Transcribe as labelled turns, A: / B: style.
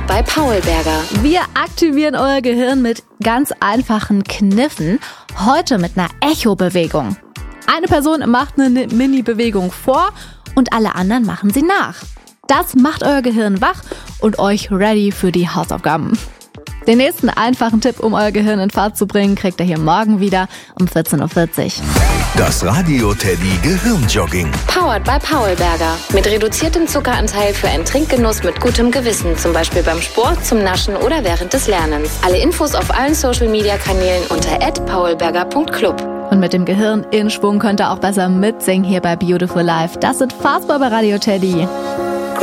A: Powered by Paulberger.
B: Wir aktivieren euer Gehirn mit ganz einfachen Kniffen. Heute mit einer Echo-Bewegung. Eine Person macht eine Mini-Bewegung vor und alle anderen machen sie nach. Das macht euer Gehirn wach und euch ready für die Hausaufgaben. Den nächsten einfachen Tipp, um euer Gehirn in Fahrt zu bringen, kriegt ihr hier morgen wieder um 14.40 Uhr.
C: Das Radio Teddy Gehirnjogging.
A: Powered by Paulberger. Mit reduziertem Zuckeranteil für einen Trinkgenuss mit gutem Gewissen. Zum Beispiel beim Sport, zum Naschen oder während des Lernens. Alle Infos auf allen Social-Media-Kanälen unter @paulberger.club.
B: Und mit dem Gehirn in Schwung könnt ihr auch besser mitsingen hier bei Beautiful Life. Das sind Fastball bei Radio Teddy.